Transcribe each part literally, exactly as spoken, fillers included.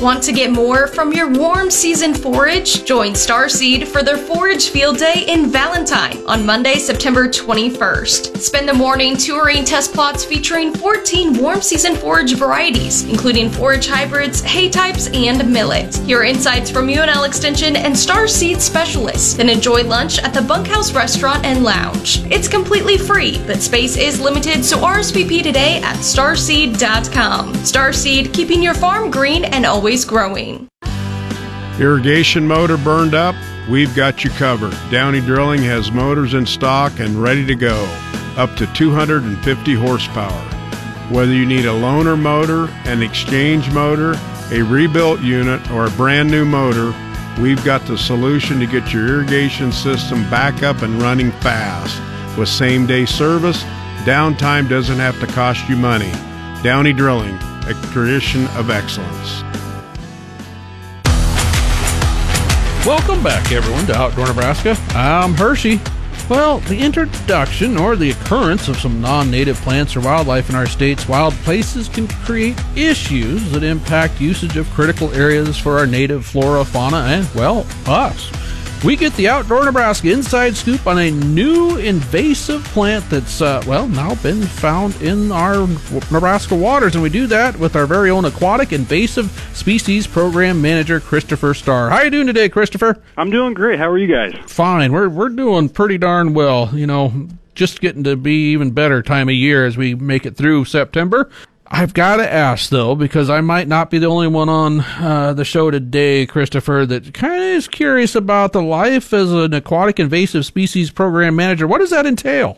Want to get more from your warm season forage? Join Starseed for their Forage Field Day in Valentine on Monday, September twenty-first. Spend the morning touring test plots featuring fourteen warm season forage varieties, including forage hybrids, hay types, and millet. Hear insights from U N L Extension and Starseed specialists, then enjoy lunch at the Bunkhouse Restaurant and Lounge. It's completely free, but space is limited, so R S V P today at starseed dot com. Starseed, keeping your farm green and always growing. Irrigation motor burned up? We've got you covered. Downey Drilling has motors in stock and ready to go, up to two hundred fifty horsepower. Whether you need a loaner motor, an exchange motor, a rebuilt unit, or a brand new motor, we've got the solution to get your irrigation system back up and running fast. With same-day service, downtime doesn't have to cost you money. Downey Drilling, a tradition of excellence. Welcome back, everyone, to Outdoor Nebraska. I'm Hershey. Well, the introduction or the occurrence of some non-native plants or wildlife in our state's wild places can create issues that impact usage of critical areas for our native flora, fauna, and, well, us. We get the Outdoor Nebraska inside scoop on a new invasive plant that's, uh, well, now been found in our Nebraska waters, and we do that with our very own Aquatic Invasive Species Program Manager, Christopher Starr. How are you doing today, Christopher? I'm doing great. How are you guys? Fine. We're we're doing pretty darn well. You know, just getting to be even better time of year as we make it through September. I've got to ask, though, because I might not be the only one on uh, the show today, Christopher, that kind of is curious about the life as an aquatic invasive species program manager. What does that entail?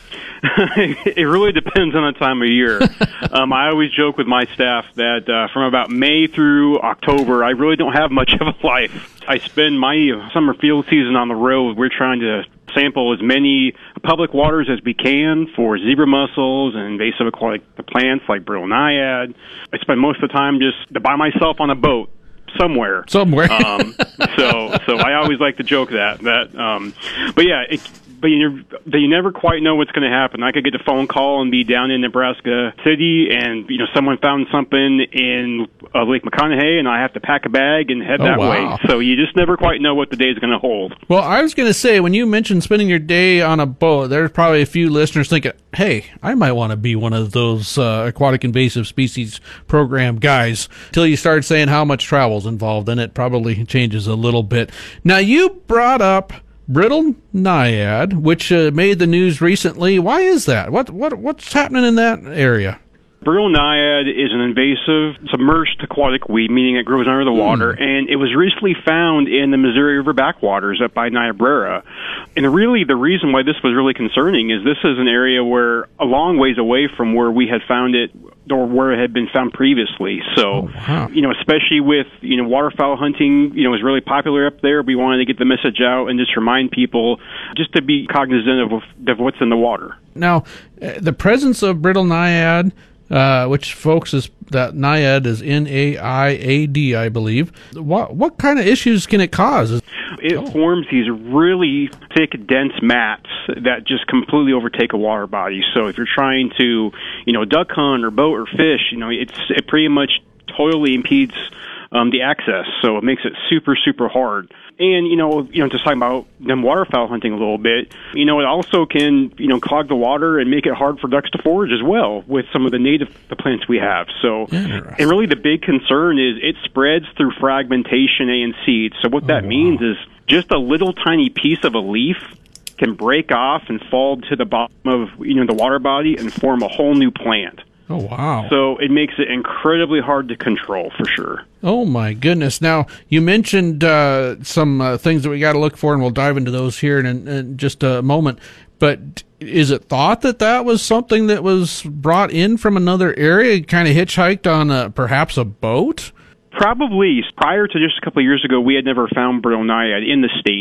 It really depends on the time of year. um, I always joke with my staff that uh, from about May through October, I really don't have much of a life. I spend my summer field season on the road. We're trying to sample as many public waters as we can for zebra mussels and invasive aquatic plants like brittle naiad. I spend most of the time just by myself on a boat somewhere. Somewhere. um, so, so I always like to joke that that. Um, but yeah, it, but you you never quite know what's going to happen. I could get a phone call and be down in Nebraska City, and you know someone found something in uh, Lake McConaughey, and I have to pack a bag and head oh, that wow. way. So you just never quite know what the day is going to hold. Well, I was going to say, when you mentioned spending your day on a boat, there's probably a few listeners thinking, hey, I might want to be one of those uh, aquatic invasive species program guys. Till you start saying how much travel's involved, then it probably changes a little bit. Now, you brought up brittle naiad, which uh, made the news recently. Why is that? What what what's happening in that area? Brittle naiad is an invasive submerged aquatic weed, meaning it grows under the water, mm. and it was recently found in the Missouri River backwaters up by Niobrara. And really, the reason why this was really concerning is this is an area where a long ways away from where we had found it or where it had been found previously. So, oh, wow. you know, especially with, you know, waterfowl hunting, you know, is really popular up there. We wanted to get the message out and just remind people just to be cognizant of, of what's in the water. Now, uh, the presence of brittle naiad, Uh, which, folks, is that naiad is N A I A D, I believe. What what kind of issues can it cause? It oh. forms these really thick, dense mats that just completely overtake a water body. So if you're trying to, you know, duck hunt or boat or fish, you know, it's it pretty much totally impedes um, the access. So it makes it super, super hard. And, you know, you know, just talking about them waterfowl hunting a little bit, you know, it also can, you know, clog the water and make it hard for ducks to forage as well with some of the native the plants we have. So, and really the big concern is it spreads through fragmentation and seed. So what that oh, wow. means is just a little tiny piece of a leaf can break off and fall to the bottom of, you know, the water body and form a whole new plant. Oh, wow. So it makes it incredibly hard to control, for sure. Oh, my goodness. Now, you mentioned uh, some uh, things that we got to look for, and we'll dive into those here in, in just a moment. But is it thought that that was something that was brought in from another area, kind of hitchhiked on a, perhaps a boat? Probably. Prior to just a couple of years ago, we had never found brittle naiad in the state.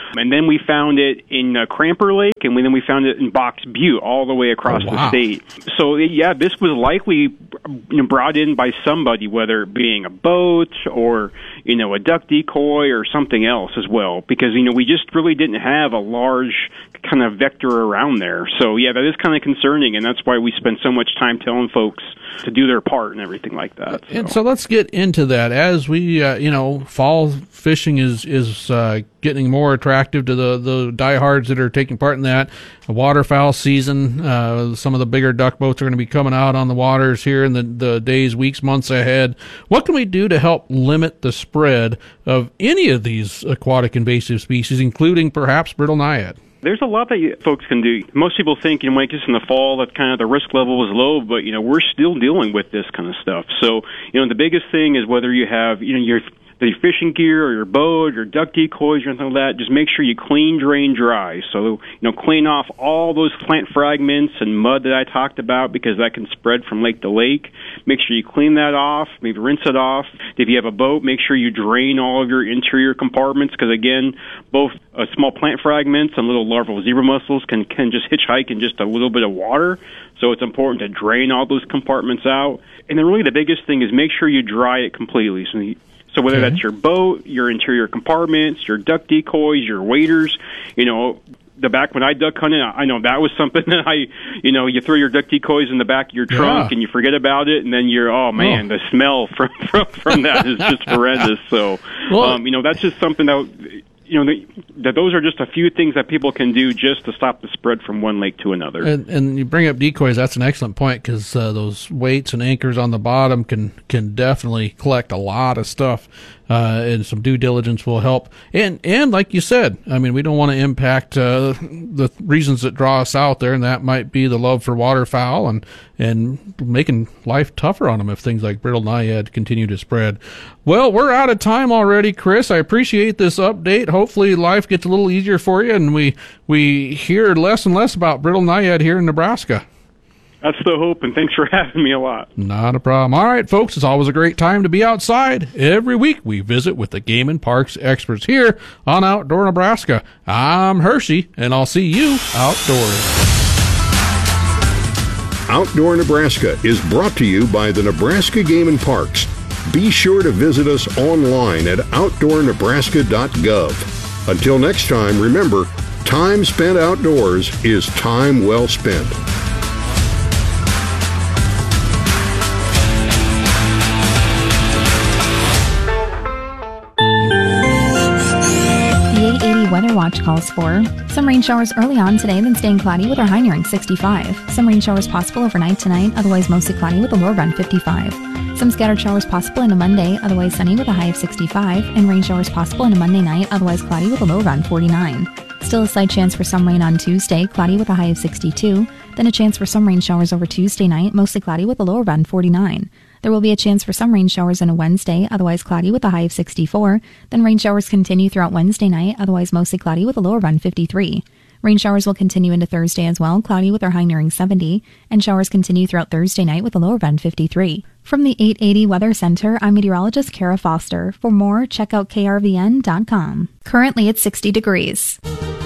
And then we found it in uh, Cramper Lake, and we, then we found it in Box Butte, all the way across oh, wow. the state. So, yeah, this was likely you know, brought in by somebody, whether it being a boat or, you know, a duck decoy or something else as well, because, you know, we just really didn't have a large kind of vector around there. So, yeah, that is kind of concerning, and that's why we spend so much time telling folks to do their part and everything like that. So. And so let's get into that. As we, uh, you know, fall fishing is is uh, getting more attractive to the, the diehards that are taking part in that. The waterfowl season, uh, some of the bigger duck boats are going to be coming out on the waters here in the, the days, weeks, months ahead. What can we do to help limit the spread of any of these aquatic invasive species, including perhaps brittle naiad? There's a lot that you, folks can do. Most people think, you know, like just in the fall, that kind of the risk level is low, but, you know, we're still dealing with this kind of stuff. So, you know, the biggest thing is whether you have, you know, your your fishing gear or your boat or duck decoys or anything like that, just make sure you clean, drain, dry. So, you know, clean off all those plant fragments and mud that I talked about, because that can spread from lake to lake. Make sure you clean that off, maybe rinse it off. If you have a boat, make sure you drain all of your interior compartments, because, again, both uh, small plant fragments and little larval zebra mussels can, can just hitchhike in just a little bit of water. So it's important to drain all those compartments out. And then really the biggest thing is make sure you dry it completely. So you, So whether okay. that's your boat, your interior compartments, your duck decoys, your waders, you know, the back when I duck hunted, I know that was something that I, you know, you throw your duck decoys in the back of your trunk yeah. and you forget about it, and then you're, oh man, oh. the smell from from, from that is just horrendous. So, well, um, you know, that's just something that. You know, that those are just a few things that people can do just to stop the spread from one lake to another. And, and you bring up decoys, that's an excellent point, because uh, those weights and anchors on the bottom can, can definitely collect a lot of stuff, uh, and some due diligence will help. And, and like you said, I mean, we don't want to impact uh, the reasons that draw us out there, and that might be the love for waterfowl and, and making life tougher on them if things like brittle naiad continue to spread. Well, we're out of time already, Chris. I appreciate this update. Hopefully life gets a little easier for you, and we we hear less and less about brittle naiad here in Nebraska. That's the hope, and thanks for having me a lot. Not a problem. All right, folks, it's always a great time to be outside. Every week we visit with the Game and Parks experts here on Outdoor Nebraska. I'm Hershey, and I'll see you outdoors. Outdoor Nebraska is brought to you by the Nebraska Game and Parks. Be sure to visit us online at outdoor nebraska dot gov. Until next time, remember, time spent outdoors is time well spent. Weather Watch calls for some rain showers early on today, then staying cloudy with our high nearing sixty-five. Some rain showers possible overnight tonight, otherwise mostly cloudy with a low around fifty-five. Some scattered showers possible into Monday, otherwise sunny with a high of sixty-five. And rain showers possible into Monday night, otherwise cloudy with a low around forty-nine. Still a slight chance for some rain on Tuesday, cloudy with a high of sixty-two. Then a chance for some rain showers over Tuesday night, mostly cloudy with a low around forty-nine. There will be a chance for some rain showers on a Wednesday, otherwise cloudy with a high of sixty-four. Then rain showers continue throughout Wednesday night, otherwise mostly cloudy with a low around fifty-three. Rain showers will continue into Thursday as well, cloudy with our high nearing seventy. And showers continue throughout Thursday night with a low around fifty-three. From the eight eighty Weather Center, I'm meteorologist Kara Foster. For more, check out K R V N dot com. Currently it's sixty degrees.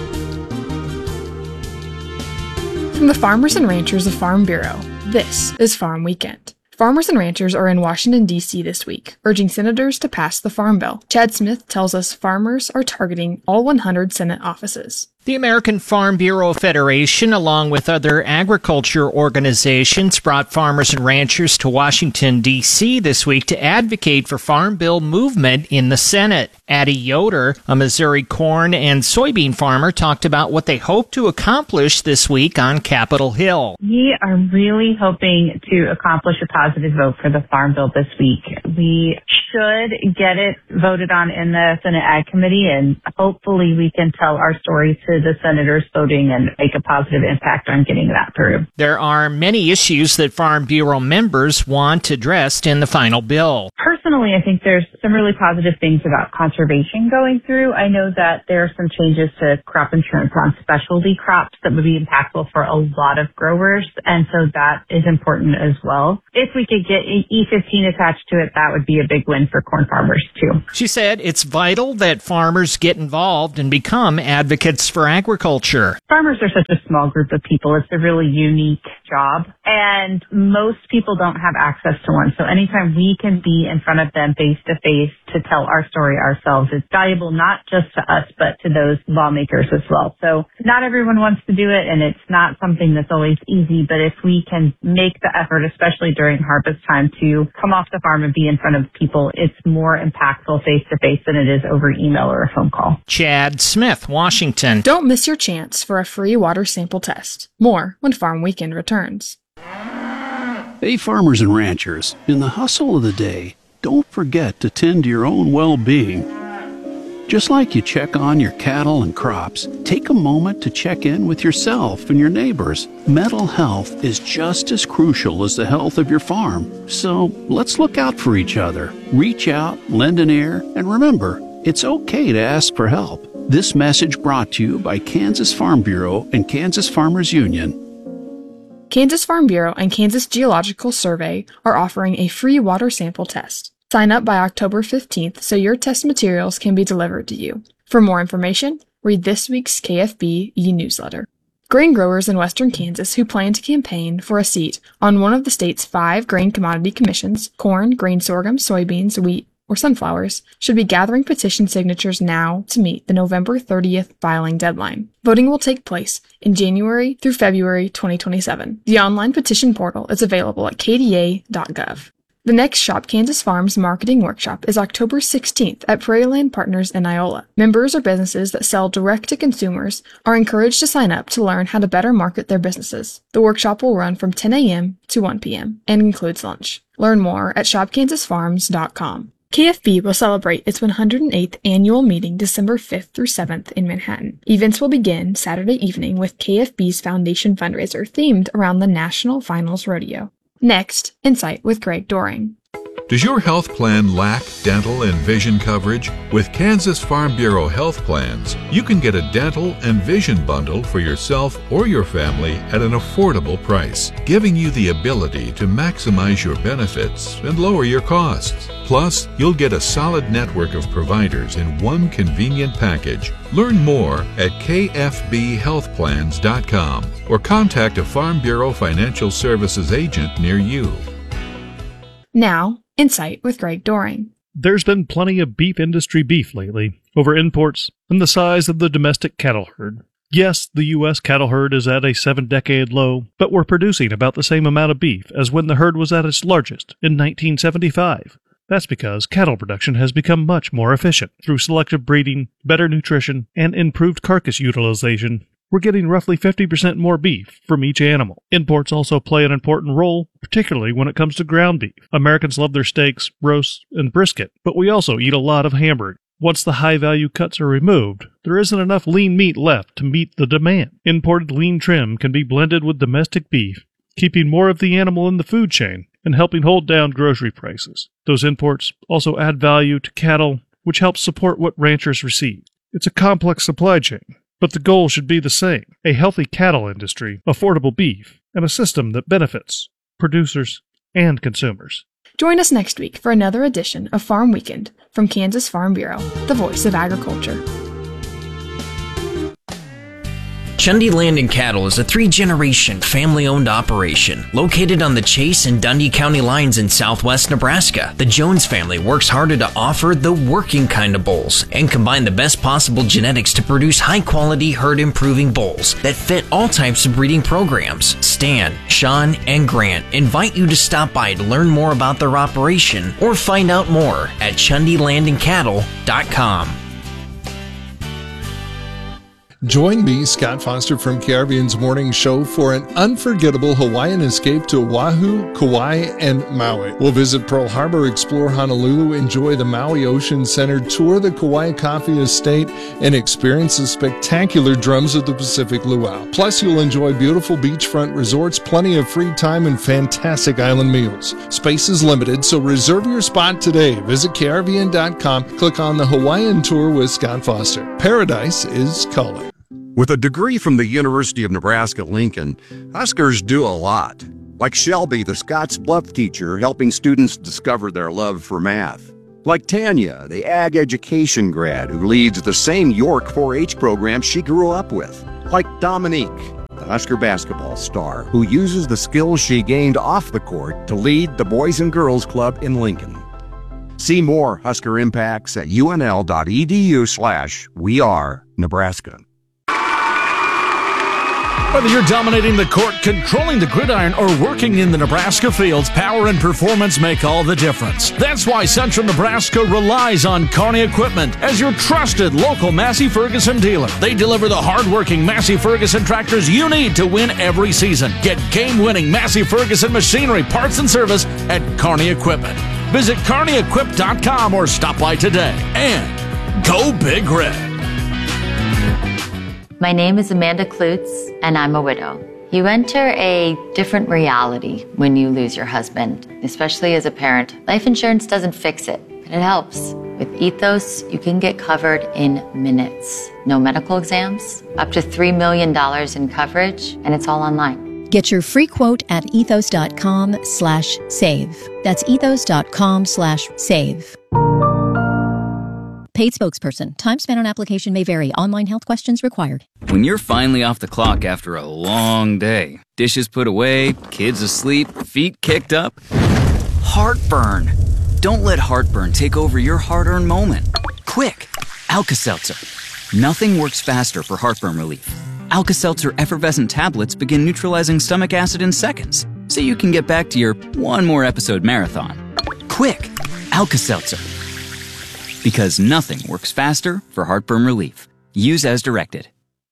From the Farmers and Ranchers of Farm Bureau, this is Farm Weekend. Farmers and ranchers are in Washington, D C this week, urging senators to pass the Farm Bill. Chad Smith tells us farmers are targeting all one hundred Senate offices. The American Farm Bureau Federation, along with other agriculture organizations, brought farmers and ranchers to Washington, D C this week to advocate for Farm Bill movement in the Senate. Addie Yoder, a Missouri corn and soybean farmer, talked about what they hope to accomplish this week on Capitol Hill. We are really hoping to accomplish a positive vote for the Farm Bill this week. We should get it voted on in the Senate Ag Committee, and hopefully we can tell our story to the senators voting and make a positive impact on getting that through. There are many issues that Farm Bureau members want addressed in the final bill. Personally, Personally, I think there's some really positive things about conservation going through. I know that there are some changes to crop insurance on specialty crops that would be impactful for a lot of growers, and so that is important as well. If we could get E fifteen attached to it, that would be a big win for corn farmers too. She said it's vital that farmers get involved and become advocates for agriculture. Farmers are such a small group of people. It's a really unique job, and most people don't have access to one. So anytime we can be in front of them face to face to tell our story ourselves, it's valuable not just to us, but to those lawmakers as well. So not everyone wants to do it, and it's not something that's always easy, but if we can make the effort, especially during harvest time, to come off the farm and be in front of people, it's more impactful face to face than it is over email or a phone call. Chad Smith, Washington. Don't miss your chance for a free water sample test. More when Farm Weekend returns. Hey, farmers and ranchers, in the hustle of the day, don't forget to tend to your own well-being. Just like you check on your cattle and crops, take a moment to check in with yourself and your neighbors. Mental health is just as crucial as the health of your farm. So let's look out for each other. Reach out, lend an ear, and remember, it's okay to ask for help. This message brought to you by Kansas Farm Bureau and Kansas Farmers Union. Kansas Farm Bureau and Kansas Geological Survey are offering a free water sample test. Sign up by October fifteenth so your test materials can be delivered to you. For more information, read this week's K F B e-newsletter. Grain growers in western Kansas who plan to campaign for a seat on one of the state's five grain commodity commissions, corn, grain sorghum, soybeans, wheat, or sunflowers, should be gathering petition signatures now to meet the November thirtieth filing deadline. Voting will take place in January through February twenty twenty-seven. The online petition portal is available at k d a dot gov. The next Shop Kansas Farms marketing workshop is October sixteenth at Prairieland Partners in Iola. Members or businesses that sell direct to consumers are encouraged to sign up to learn how to better market their businesses. The workshop will run from ten a.m. to one p.m. and includes lunch. Learn more at shop kansas farms dot com. K F B will celebrate its one hundred eighth annual meeting December fifth through seventh in Manhattan. Events will begin Saturday evening with K F B's Foundation fundraiser themed around the National Finals Rodeo. Next, Insight with Greg Doring. Does your health plan lack dental and vision coverage? With Kansas Farm Bureau Health Plans, you can get a dental and vision bundle for yourself or your family at an affordable price, giving you the ability to maximize your benefits and lower your costs. Plus, you'll get a solid network of providers in one convenient package. Learn more at k f b health plans dot com or contact a Farm Bureau Financial Services agent near you. Now, Insight with Greg Doring. There's been plenty of beef industry beef lately over imports and the size of the domestic cattle herd. Yes, the U S cattle herd is at a seven-decade low, but we're producing about the same amount of beef as when the herd was at its largest in nineteen seventy-five. That's because cattle production has become much more efficient through selective breeding, better nutrition, and improved carcass utilization. We're getting roughly fifty percent more beef from each animal. Imports also play an important role, particularly when it comes to ground beef. Americans love their steaks, roasts, and brisket, but we also eat a lot of hamburger. Once the high-value cuts are removed, there isn't enough lean meat left to meet the demand. Imported lean trim can be blended with domestic beef, keeping more of the animal in the food chain and helping hold down grocery prices. Those imports also add value to cattle, which helps support what ranchers receive. It's a complex supply chain, but the goal should be the same: a healthy cattle industry, affordable beef, and a system that benefits producers and consumers. Join us next week for another edition of Farm Weekend from Kansas Farm Bureau, the voice of agriculture. Chundy Land and Cattle is a three-generation family-owned operation located on the Chase and Dundee County lines in southwest Nebraska. The Jones family works harder to offer the working kind of bulls and combine the best possible genetics to produce high-quality herd-improving bulls that fit all types of breeding programs. Stan, Sean, and Grant invite you to stop by to learn more about their operation or find out more at chundy land and cattle dot com. Join me, Scott Foster from K R V N's Morning Show for an unforgettable Hawaiian escape to Oahu, Kauai, and Maui. We'll visit Pearl Harbor, explore Honolulu, enjoy the Maui Ocean Center, tour the Kauai Coffee Estate, and experience the spectacular drums of the Pacific Luau. Plus, you'll enjoy beautiful beachfront resorts, plenty of free time, and fantastic island meals. Space is limited, so reserve your spot today. Visit K R V N dot com, click on the Hawaiian Tour with Scott Foster. Paradise is calling. With a degree from the University of Nebraska-Lincoln, Huskers do a lot. Like Shelby, the Scottsbluff teacher, helping students discover their love for math. Like Tanya, the ag education grad who leads the same York four H program she grew up with. Like Dominique, the Husker basketball star who uses the skills she gained off the court to lead the Boys and Girls Club in Lincoln. See more Husker impacts at unl.edu slash we are Nebraska. Whether you're dominating the court, controlling the gridiron, or working in the Nebraska fields, power and performance make all the difference. That's why Central Nebraska relies on Kearney Equipment as your trusted local Massey Ferguson dealer. They deliver the hard-working Massey Ferguson tractors you need to win every season. Get game-winning Massey Ferguson machinery, parts, and service at Kearney Equipment. Visit kearney equip dot com or stop by today. And go Big Red. My name is Amanda Klutz, and I'm a widow. You enter a different reality when you lose your husband, especially as a parent. Life insurance doesn't fix it, but it helps. With Ethos, you can get covered in minutes. No medical exams, up to three million dollars in coverage, and it's all online. Get your free quote at ethos.com slash save. That's ethos.com slash save. Paid spokesperson. Time spent on application may vary. Online health questions required. When you're finally off the clock after a long day, dishes put away, kids asleep, feet kicked up, heartburn. Don't let heartburn take over your hard-earned moment. Quick, Alka-Seltzer. Nothing works faster for heartburn relief. Alka-Seltzer effervescent tablets begin neutralizing stomach acid in seconds, so you can get back to your one more episode marathon. Quick, Alka-Seltzer. Because nothing works faster for heartburn relief. Use as directed.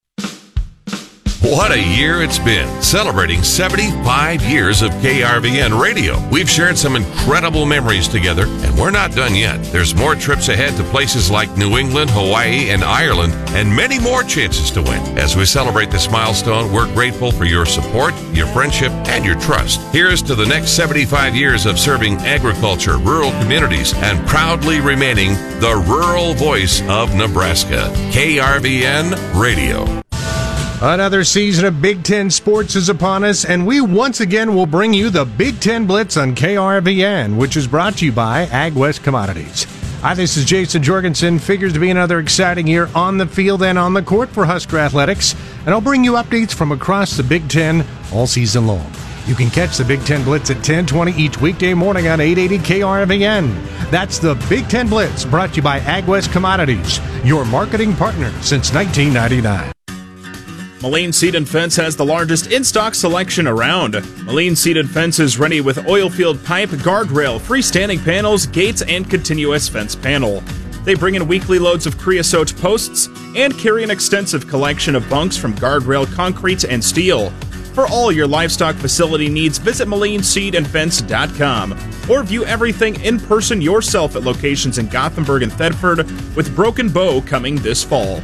What a year it's been, celebrating seventy-five years of K R V N radio. We've shared some incredible memories together, and we're not done yet. There's more trips ahead to places like New England, Hawaii, and Ireland, and many more chances to win. As we celebrate this milestone, we're grateful for your support, your friendship, and your trust. Here's to the next seventy-five years of serving agriculture, rural communities, and proudly remaining the rural voice of Nebraska. K R V N Radio. Another season of Big Ten sports is upon us, and we once again will bring you the Big Ten Blitz on K R V N, which is brought to you by AgWest Commodities. Hi, this is Jason Jorgensen. Figures to be another exciting year on the field and on the court for Husker Athletics, and I'll bring you updates from across the Big Ten all season long. You can catch the Big Ten Blitz at ten twenty each weekday morning on eight eighty K R V N. That's the Big Ten Blitz, brought to you by AgWest Commodities, your marketing partner since nineteen ninety-nine. Moline Seed and Fence has the largest in-stock selection around. Moline Seed and Fence is ready with oil-field pipe, guardrail, freestanding panels, gates, and continuous fence panel. They bring in weekly loads of creosote posts and carry an extensive collection of bunks from guardrail, concrete, and steel. For all your livestock facility needs, visit moline seed and fence dot com or view everything in person yourself at locations in Gothenburg and Thedford, with Broken Bow coming this fall.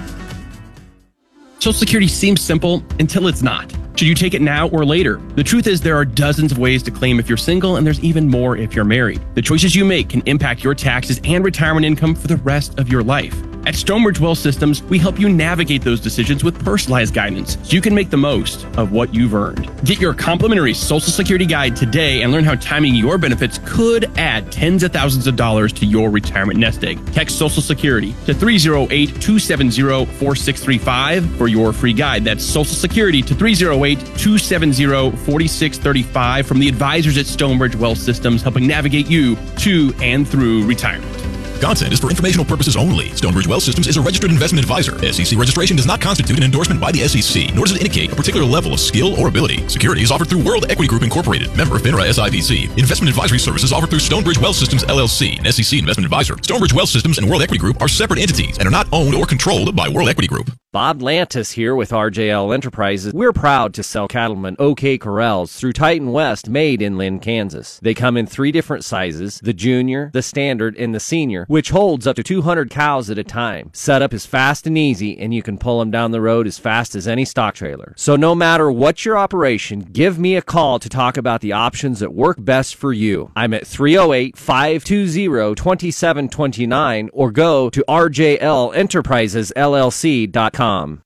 Social Security seems simple until it's not. Should you take it now or later? The truth is there are dozens of ways to claim if you're single, and there's even more if you're married. The choices you make can impact your taxes and retirement income for the rest of your life. At Stonebridge Wealth Systems, we help you navigate those decisions with personalized guidance so you can make the most of what you've earned. Get your complimentary Social Security guide today and learn how timing your benefits could add tens of thousands of dollars to your retirement nest egg. Text Social Security to three oh eight, two seven oh, four six three five for your free guide. That's Social Security to three oh eight, two seven oh, four six three five from the advisors at Stonebridge Wealth Systems, helping navigate you to and through retirement. Content is for informational purposes only. Stonebridge Wealth Systems is a registered investment advisor. S E C registration does not constitute an endorsement by the S E C, nor does it indicate a particular level of skill or ability. Securities offered through World Equity Group Incorporated, member of FINRA S I P C. Investment advisory services offered through Stonebridge Wealth Systems L L C, an S E C investment advisor. Stonebridge Wealth Systems and World Equity Group are separate entities and are not owned or controlled by World Equity Group. Bob Lantis here with R J L Enterprises. We're proud to sell Cattlemen OK Corrals through Titan West, made in Lynn, Kansas. They come in three different sizes, the junior, the standard, and the senior, which holds up to two hundred cows at a time. Setup is fast and easy, and you can pull them down the road as fast as any stock trailer. So no matter what your operation, give me a call to talk about the options that work best for you. I'm at three oh eight, five two zero, two seven two nine or go to r j l enterprises l l c dot com.